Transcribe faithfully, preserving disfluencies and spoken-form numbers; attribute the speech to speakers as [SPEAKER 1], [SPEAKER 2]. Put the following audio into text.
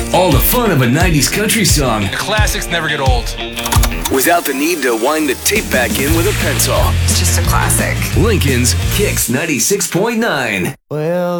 [SPEAKER 1] All the fun of a nineties country song
[SPEAKER 2] The classics never get old.
[SPEAKER 1] without the need to wind the tape back in with a pencil.
[SPEAKER 3] It's just a classic.
[SPEAKER 1] Lincoln's Kicks ninety-six point nine.
[SPEAKER 4] Well,